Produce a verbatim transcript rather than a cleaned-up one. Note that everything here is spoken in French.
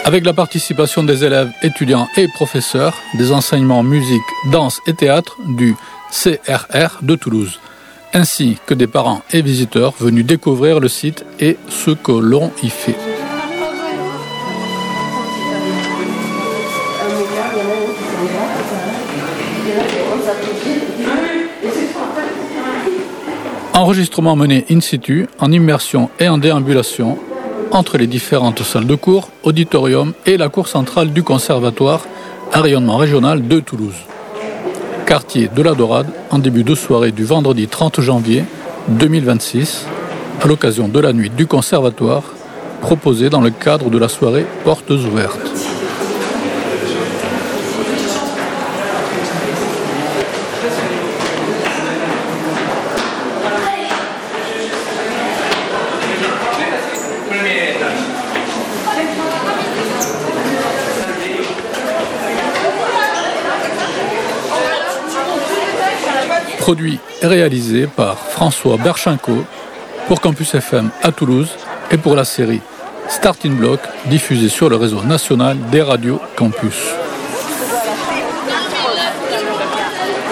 Avec la participation des élèves, étudiants et professeurs, des enseignements musique, danse et théâtre du C R R de Toulouse, ainsi que des parents et visiteurs venus découvrir le site et ce que l'on y fait. Enregistrement mené in situ, en immersion et en déambulation, entre les différentes salles de cours, auditorium et la cour centrale du conservatoire à rayonnement régional de Toulouse. Quartier de la Dorade, en début de soirée du vendredi trente janvier deux mille vingt-six, à l'occasion de la nuit du conservatoire, proposée dans le cadre de la soirée Portes ouvertes. Produit et réalisé par François Berchenko pour Campus F M à Toulouse et pour la série Starting Block diffusée sur le réseau national des radios Campus.